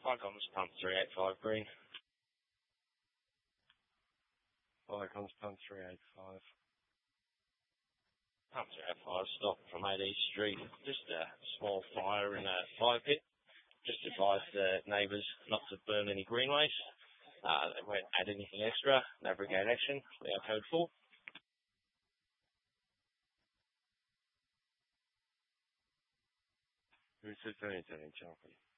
Icons, pump 385 green. Icons, pump 385. Pump 385, stop from 8 East Street. Just a small fire in a fire pit. Just advise the neighbours not to burn any greenways. They won't add anything extra. No brigade action. We are code 4. Who's the 20 Charlie?